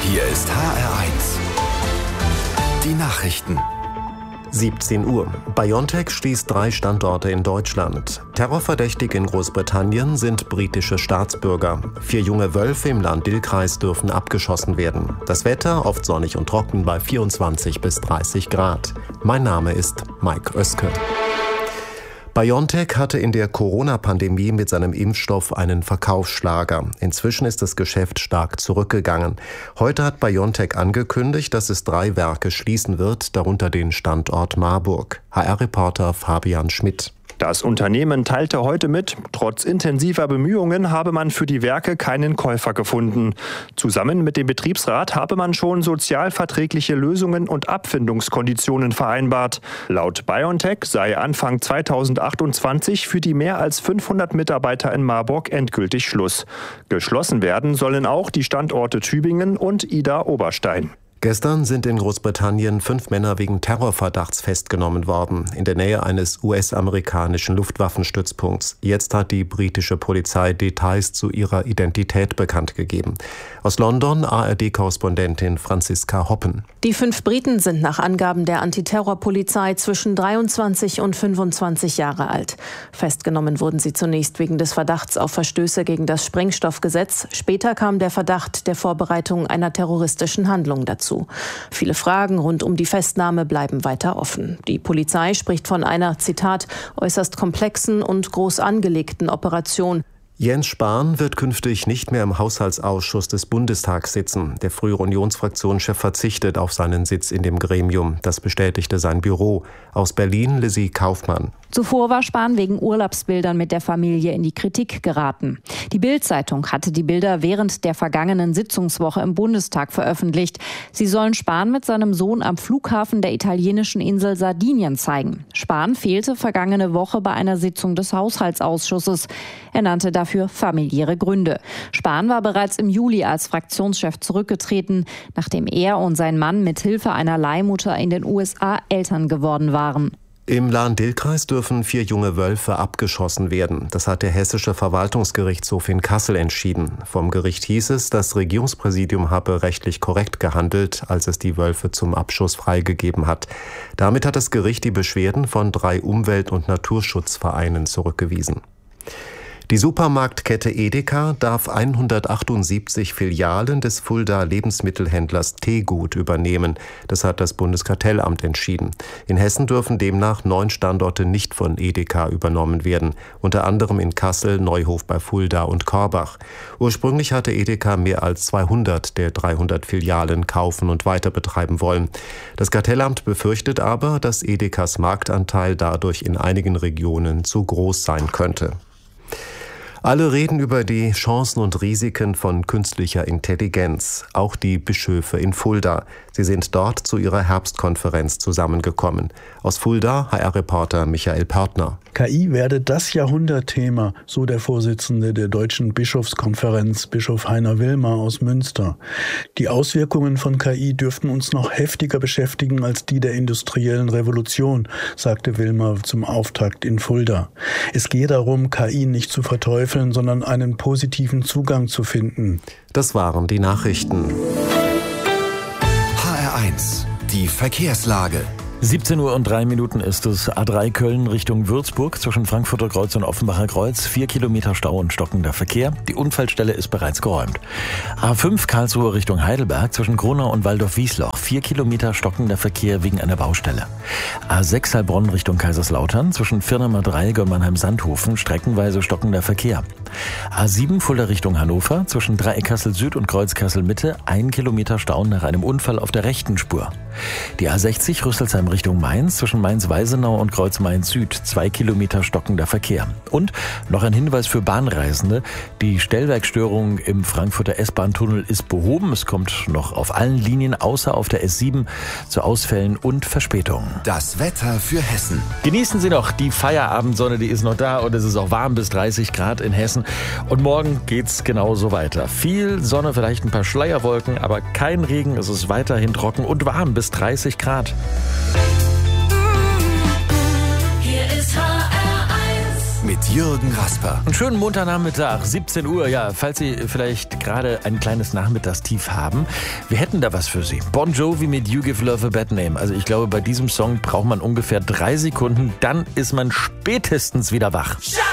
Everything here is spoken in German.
Hier ist HR1. Die Nachrichten. 17 Uhr. BioNTech schließt 3 Standorte in Deutschland. Terrorverdächtig in Großbritannien sind britische Staatsbürger. 4 junge Wölfe im Lahn-Dill-Kreis dürfen abgeschossen werden. Das Wetter oft sonnig und trocken bei 24 bis 30 Grad. Mein Name ist Mike Oeske. BioNTech hatte in der Corona-Pandemie mit seinem Impfstoff einen Verkaufsschlager. Inzwischen ist das Geschäft stark zurückgegangen. Heute hat BioNTech angekündigt, dass es 3 Werke schließen wird, darunter den Standort Marburg. HR-Reporter Fabian Schmidt. Das Unternehmen teilte heute mit, trotz intensiver Bemühungen habe man für die Werke keinen Käufer gefunden. Zusammen mit dem Betriebsrat habe man schon sozialverträgliche Lösungen und Abfindungskonditionen vereinbart. Laut BioNTech sei Anfang 2028 für die mehr als 500 Mitarbeiter in Marburg endgültig Schluss. Geschlossen werden sollen auch die Standorte Tübingen und Idar-Oberstein. Gestern sind in Großbritannien 5 Männer wegen Terrorverdachts festgenommen worden, in der Nähe eines US-amerikanischen Luftwaffenstützpunkts. Jetzt hat die britische Polizei Details zu ihrer Identität bekannt gegeben. Aus London ARD-Korrespondentin Franziska Hoppen. Die 5 Briten sind nach Angaben der Antiterrorpolizei zwischen 23 und 25 Jahre alt. Festgenommen wurden sie zunächst wegen des Verdachts auf Verstöße gegen das Sprengstoffgesetz. Später kam der Verdacht der Vorbereitung einer terroristischen Handlung dazu. Viele Fragen rund um die Festnahme bleiben weiter offen. Die Polizei spricht von einer, Zitat, äußerst komplexen und groß angelegten Operation. Jens Spahn wird künftig nicht mehr im Haushaltsausschuss des Bundestags sitzen. Der frühere Unionsfraktionschef verzichtet auf seinen Sitz in dem Gremium. Das bestätigte sein Büro. Aus Berlin Lizzie Kaufmann. Zuvor war Spahn wegen Urlaubsbildern mit der Familie in die Kritik geraten. Die Bild-Zeitung hatte die Bilder während der vergangenen Sitzungswoche im Bundestag veröffentlicht. Sie sollen Spahn mit seinem Sohn am Flughafen der italienischen Insel Sardinien zeigen. Spahn fehlte vergangene Woche bei einer Sitzung des Haushaltsausschusses. Er nannte dafür familiäre Gründe. Spahn war bereits im Juli als Fraktionschef zurückgetreten, nachdem er und sein Mann mit Hilfe einer Leihmutter in den USA Eltern geworden waren. Im Lahn-Dill-Kreis dürfen 4 junge Wölfe abgeschossen werden. Das hat der Hessische Verwaltungsgerichtshof in Kassel entschieden. Vom Gericht hieß es, das Regierungspräsidium habe rechtlich korrekt gehandelt, als es die Wölfe zum Abschuss freigegeben hat. Damit hat das Gericht die Beschwerden von 3 Umwelt- und Naturschutzvereinen zurückgewiesen. Die Supermarktkette Edeka darf 178 Filialen des Fuldaer Lebensmittelhändlers Tegut übernehmen. Das hat das Bundeskartellamt entschieden. In Hessen dürfen demnach 9 Standorte nicht von Edeka übernommen werden, unter anderem in Kassel, Neuhof bei Fulda und Korbach. Ursprünglich hatte Edeka mehr als 200 der 300 Filialen kaufen und weiter betreiben wollen. Das Kartellamt befürchtet aber, dass Edekas Marktanteil dadurch in einigen Regionen zu groß sein könnte. Alle reden über die Chancen und Risiken von künstlicher Intelligenz, auch die Bischöfe in Fulda. Sie sind dort zu ihrer Herbstkonferenz zusammengekommen. Aus Fulda HR-Reporter Michael Pörtner. KI werde das Jahrhundertthema, so der Vorsitzende der Deutschen Bischofskonferenz, Bischof Heiner Wilmer aus Münster. Die Auswirkungen von KI dürften uns noch heftiger beschäftigen als die der industriellen Revolution, sagte Wilmer zum Auftakt in Fulda. Es gehe darum, KI nicht zu verteufeln, sondern einen positiven Zugang zu finden. Das waren die Nachrichten. HR1, die Verkehrslage. 17:03 Uhr ist es. A3 Köln Richtung Würzburg zwischen Frankfurter Kreuz und Offenbacher Kreuz. 4 Kilometer Stau und stockender Verkehr. Die Unfallstelle ist bereits geräumt. A5 Karlsruhe Richtung Heidelberg zwischen Gronau und Waldorf-Wiesloch. 4 Kilometer stockender Verkehr wegen einer Baustelle. A6 Heilbronn Richtung Kaiserslautern zwischen Firnheimer-Dreieck und Mannheim-Sandhofen. Streckenweise stockender Verkehr. A7 Fulda Richtung Hannover zwischen Dreieck-Kassel Süd und Kreuz Kassel Mitte. 1 Kilometer Stau nach einem Unfall auf der rechten Spur. Die A60 Rüsselsheim Richtung Mainz zwischen Mainz-Weisenau und Kreuz Mainz Süd. 2 Kilometer stockender Verkehr. Und noch ein Hinweis für Bahnreisende. Die Stellwerkstörung im Frankfurter S-Bahn-Tunnel ist behoben. Es kommt noch auf allen Linien außer auf der S7 zu Ausfällen und Verspätungen. Das Wetter für Hessen. Genießen Sie noch die Feierabendsonne, die ist noch da und es ist auch warm bis 30 Grad in Hessen. Und morgen geht's genauso weiter. Viel Sonne, vielleicht ein paar Schleierwolken, aber kein Regen. Es ist weiterhin trocken und warm bis 30 Grad. Mit mit Jürgen Rasper. Einen schönen Montagnachmittag, 17 Uhr. Ja, falls Sie vielleicht gerade ein kleines Nachmittagstief haben, wir hätten da was für Sie. Bon Jovi mit You Give Love a Bad Name. Also ich glaube, bei diesem Song braucht man ungefähr 3 Sekunden, dann ist man spätestens wieder wach.